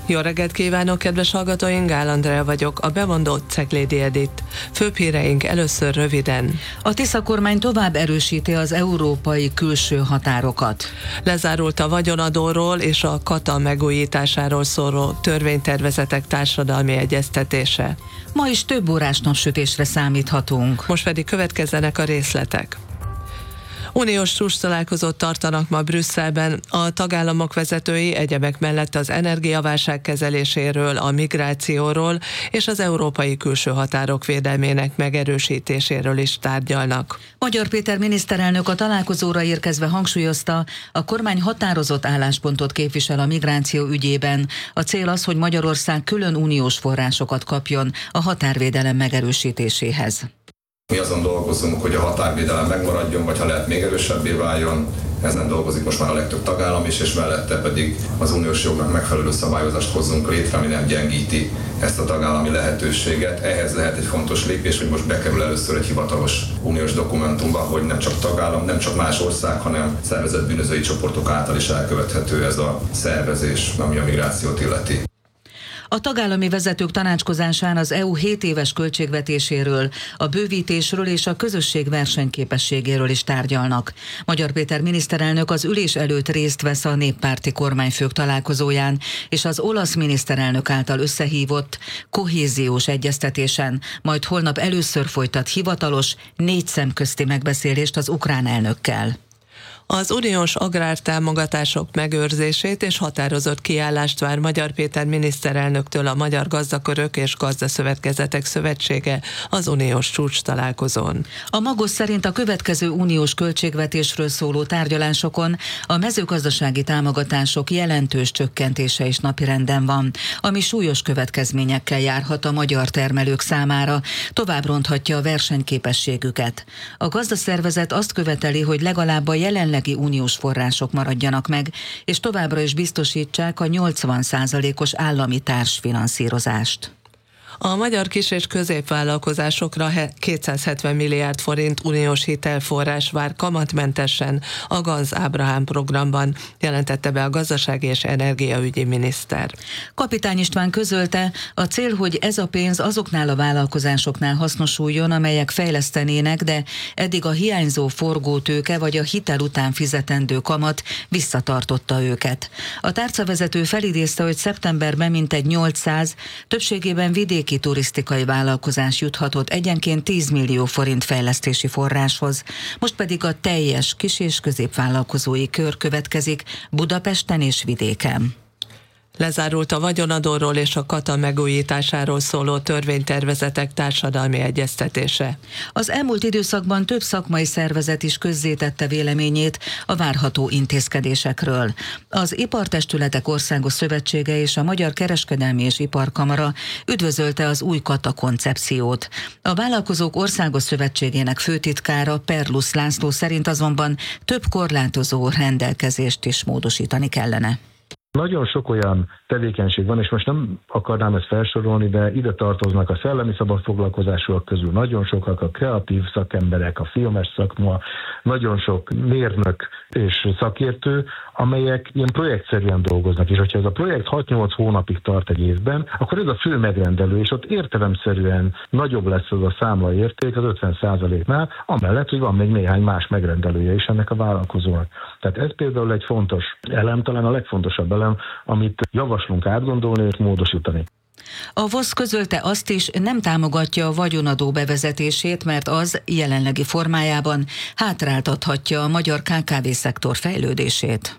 Jó reggelt kívánok, kedves hallgatóink, Gál Andrea vagyok, a bemondott Ceglédi Edit. Főbb híreink először röviden. A Tisza kormány tovább erősíti az európai külső határokat. Lezárult a vagyonadóról és a kata megújításáról szóló törvénytervezetek társadalmi egyeztetése. Ma is több órás napsütésre számíthatunk. Most pedig következzenek a részletek. Uniós csúcstalálkozót tartanak ma Brüsszelben. A tagállamok vezetői egyebek mellett az energiaválság kezeléséről, a migrációról és az európai külső határok védelmének megerősítéséről is tárgyalnak. Magyar Péter miniszterelnök a találkozóra érkezve hangsúlyozta, a kormány határozott álláspontot képvisel a migráció ügyében. A cél az, hogy Magyarország külön uniós forrásokat kapjon a határvédelem megerősítéséhez. Mi azon dolgozunk, hogy a határvédelem megmaradjon, vagy ha lehet még erősebbé váljon. Ezen dolgozik most már a legtöbb tagállam is, és mellette pedig az uniós jognak megfelelő szabályozást hozzunk létre, ami nem gyengíti ezt a tagállami lehetőséget. Ehhez lehet egy fontos lépés, hogy most bekerül először egy hivatalos uniós dokumentumba, hogy nem csak tagállam, nem csak más ország, hanem szervezett bűnözői csoportok által is elkövethető ez a szervezés, ami a migrációt illeti. A tagállami vezetők tanácskozásán az EU 7 éves költségvetéséről, a bővítésről és a közösség versenyképességéről is tárgyalnak. Magyar Péter miniszterelnök az ülés előtt részt vesz a néppárti kormányfők találkozóján és az olasz miniszterelnök által összehívott kohéziós egyeztetésen, majd holnap először folytat hivatalos, 4 szemközti megbeszélést az ukrán elnökkel. Az uniós agrártámogatások megőrzését és határozott kiállást vár Magyar Péter miniszterelnöktől a Magyar Gazdakörök és Gazdaszövetkezetek Szövetsége az uniós csúcstalálkozón. A Magos szerint a következő uniós költségvetésről szóló tárgyalásokon a mezőgazdasági támogatások jelentős csökkentése is napirenden van, ami súlyos következményekkel járhat a magyar termelők számára, tovább ronthatja a versenyképességüket. A gazdaszervezet azt követeli, hogy legalább a jelenlegi uniós források maradjanak meg, és továbbra is biztosítsák a 80%-os állami társfinanszírozást. A magyar kis- és középvállalkozásokra 270 milliárd forint uniós hitelforrás vár kamatmentesen a Ganz Ábrahám programban, jelentette be a gazdasági és energiaügyi miniszter. Kapitány István közölte, a cél, hogy ez a pénz azoknál a vállalkozásoknál hasznosuljon, amelyek fejlesztenének, de eddig a hiányzó forgótőke vagy a hitel után fizetendő kamat visszatartotta őket. A tárcavezető felidézte, hogy szeptemberben mintegy 800, többségében vidéki turisztikai vállalkozás juthatott egyenként 10 millió forint fejlesztési forráshoz. Most pedig a teljes kis- és középvállalkozói kör következik Budapesten és vidéken. Lezárult a vagyonadóról és a kata megújításáról szóló törvénytervezetek társadalmi egyeztetése. Az elmúlt időszakban több szakmai szervezet is közzétette véleményét a várható intézkedésekről. Az Ipartestületek Országos Szövetsége és a Magyar Kereskedelmi és Iparkamara üdvözölte az új kata koncepciót. A Vállalkozók Országos Szövetségének főtitkára Perlusz László szerint azonban több korlátozó rendelkezést is módosítani kellene. Nagyon sok olyan tevékenység van, és most nem akarnám ezt felsorolni, de ide tartoznak a szellemi szabadfoglalkozásúak közül nagyon sokak, a kreatív szakemberek, a filmes szakma, nagyon sok mérnök és szakértő, amelyek ilyen projektszerűen dolgoznak, és hogyha ez a projekt 6-8 hónapig tart egy évben, akkor ez a fő megrendelő, és ott értelemszerűen nagyobb lesz az a számlaérték az 50%-nál, amellett, hogy van még néhány más megrendelője is ennek a vállalkozónak. Tehát ez például egy fontos elem, talán a legfontosabb elem, amit javaslunk átgondolni és módosítani. A VOSZ közölte azt is, nem támogatja a vagyonadó bevezetését, mert az jelenlegi formájában hátráltathatja a magyar KKV-szektor fejlődését.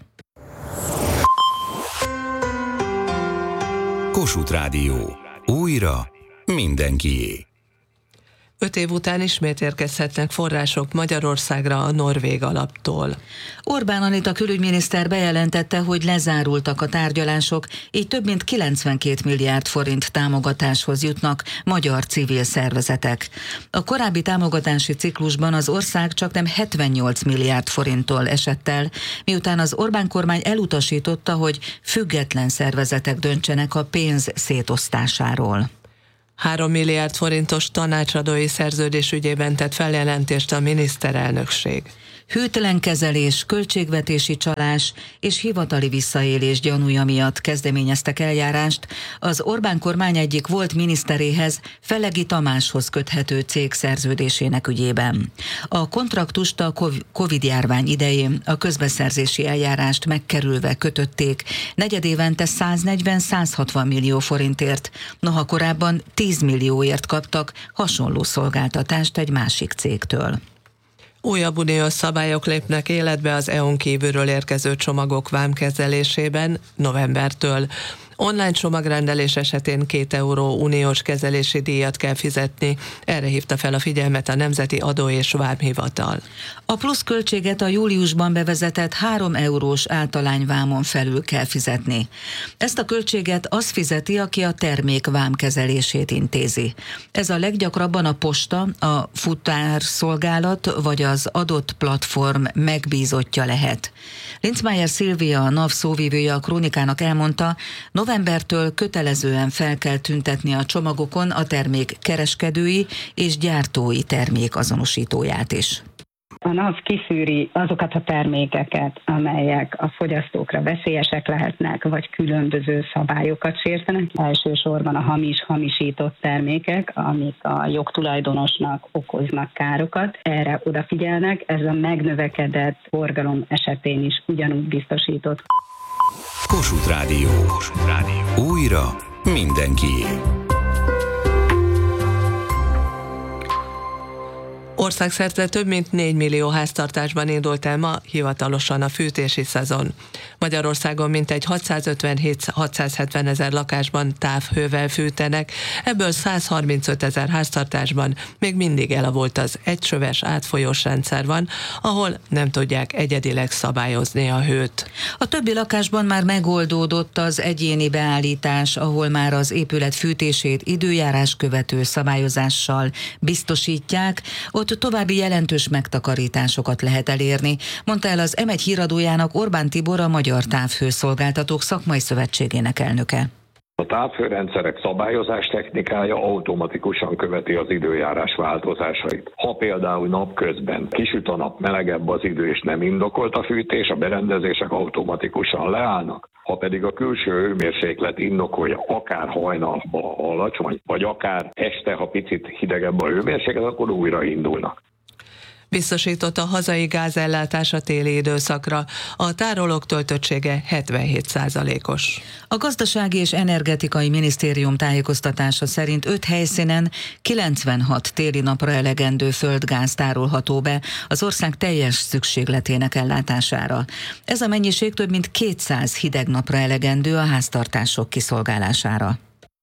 Kossuth Rádió. Újra mindenkié. 5 év után ismét érkezhetnek források Magyarországra a norvég alaptól. Orbán Anita külügyminiszter bejelentette, hogy lezárultak a tárgyalások, így több mint 92 milliárd forint támogatáshoz jutnak magyar civil szervezetek. A korábbi támogatási ciklusban az ország csaknem 78 milliárd forinttól esett el, miután az Orbán kormány elutasította, hogy független szervezetek döntsenek a pénz szétosztásáról. 3 milliárd forintos tanácsadói szerződés ügyében tett feljelentést a miniszterelnökség. hűtlen kezelés, költségvetési csalás és hivatali visszaélés gyanúja miatt kezdeményeztek eljárást az Orbán kormány egyik volt miniszteréhez, Felegi Tamáshoz köthető cég szerződésének ügyében. A kontraktust a Covid-járvány idején a közbeszerzési eljárást megkerülve kötötték, negyedévente 140-160 millió forintért, noha korábban 10 millióért kaptak hasonló szolgáltatást egy másik cégtől. Újabb uniós szabályok lépnek életbe az EU-n kívülről érkező csomagok vámkezelésében novembertől. Online csomagrendelés esetén 2 euró uniós kezelési díjat kell fizetni, erre hívta fel a figyelmet a Nemzeti Adó- és Vámhivatal. A plusz költséget a júliusban bevezetett 3 eurós általányvámon felül kell fizetni. Ezt a költséget az fizeti, aki a termék vámkezelését intézi. Ez a leggyakrabban a posta, a futárszolgálat vagy az adott platform megbízottja lehet. Linzmeier Szilvia, a NAV szóvivője a Krónikának elmondta, novembertől kötelezően fel kell tüntetni a csomagokon a termék kereskedői és gyártói termék azonosítóját is. A NAV kiszűri azokat a termékeket, amelyek a fogyasztókra veszélyesek lehetnek, vagy különböző szabályokat sértenek. Elsősorban a hamisított termékek, amik a jogtulajdonosnak okoznak károkat. Erre odafigyelnek, ez a megnövekedett forgalom esetén is ugyanúgy biztosított. Kossuth Rádió. Újra mindenkié. Országszerte több mint 4 millió háztartásban indult el ma hivatalosan a fűtési szezon. Magyarországon mintegy 657-670 ezer lakásban távhővel fűtenek, ebből 135 ezer háztartásban még mindig elavult az egycsöves átfolyós rendszer van, ahol nem tudják egyedileg szabályozni a hőt. A többi lakásban már megoldódott az egyéni beállítás, ahol már az épület fűtését időjárás követő szabályozással biztosítják, ott további jelentős megtakarításokat lehet elérni, mondta el az M1 híradójának Orbán Tibor, a Magyar Távhőszolgáltatók Szakmai Szövetségének elnöke. A távhőrendszerek szabályozás technikája automatikusan követi az időjárás változásait. Ha például napközben kisüt a nap, melegebb az idő és nem indokolt a fűtés, a berendezések automatikusan leállnak. Ha pedig a külső hőmérséklet indokolja, akár hajnalban alacsony, vagy akár este, ha picit hidegebb a hőmérséklet, akkor újra indulnak. Biztosított a hazai gázellátás a téli időszakra. A tárolók töltöttsége 77%-os. A Gazdasági és Energetikai Minisztérium tájékoztatása szerint 5 helyszínen 96 téli napra elegendő földgáz tárolható be az ország teljes szükségletének ellátására. Ez a mennyiség több mint 200 hideg napra elegendő a háztartások kiszolgálására.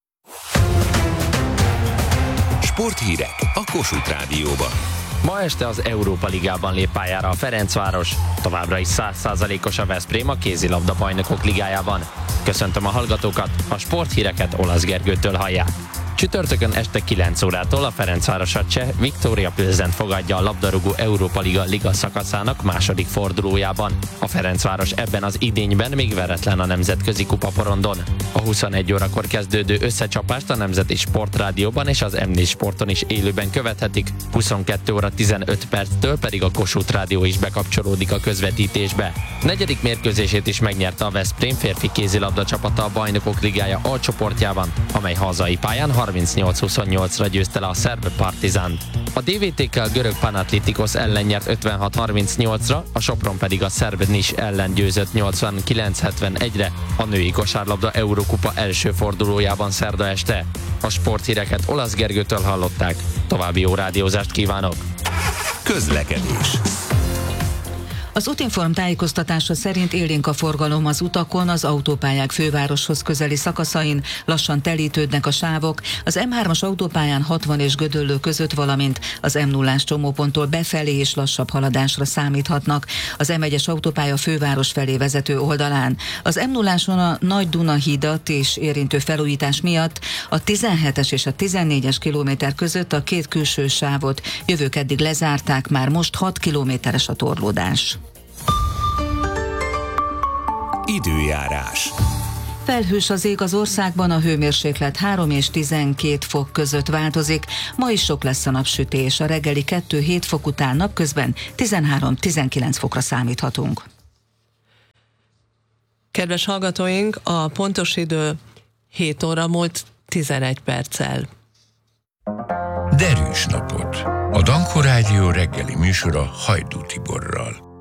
Sporthírek a Kossuth Rádióban. Ma este az Európa Ligában lép pályára a Ferencváros. Továbbra is 100%-os a Veszprém a kézilabda bajnokok ligájában. Köszöntöm a hallgatókat, a sporthíreket Olasz Gergőtől hallják. Csütörtökön este 9 órától a Ferencváros a cseh Viktória Plzen fogadja a labdarúgó Európa Liga szakaszának második fordulójában. A Ferencváros ebben az idényben még veretlen a nemzetközi kupaporondon. A 21 órakor kezdődő összecsapást a Nemzeti Sportrádióban és az M4 Sporton is élőben követhetik, 22 óra 15 perctől pedig a Kossuth Rádió is bekapcsolódik a közvetítésbe. Negyedik mérkőzését is megnyerte a Veszprém férfi kézilabda csapata a Bajnokok Ligája A csoportjában, amely hazai pályán 38-28-ra győzte le a szerb Partizánt. A DVTK görög Panathinaikos ellen nyert 56-38-ra, a Sopron pedig a szerb Nis ellen győzött 89-71-re a női kosárlabda Eurókupa első fordulójában szerda este. A sporthíreket Olasz Gergőtől hallották. További jó rádiózást kívánok! Közlekedés. Az Útinform tájékoztatása szerint élénk a forgalom az utakon, az autópályák fővároshoz közeli szakaszain, lassan telítődnek a sávok, az M3-as autópályán 60 és Gödöllő között, valamint az M0-ás csomóponttól befelé és lassabb haladásra számíthatnak. Az M1-es autópálya főváros felé vezető oldalán. Az M0-áson a Nagy Duna hídat és érintő felújítás miatt a 17-es és a 14-es kilométer között a két külső sávot jövő keddig lezárták, már most 6 kilométeres a torlódás. Időjárás. Felhős az ég az országban, a hőmérséklet 3 és 12 fok között változik. Ma is sok lesz a napsütés, a reggeli 2-7 fok után napközben 13-19 fokra számíthatunk. Kedves hallgatóink, a pontos idő 7 óra múlt 11 perccel. Derűs napot! A Danko Rádió reggeli műsora Hajdú Tiborral.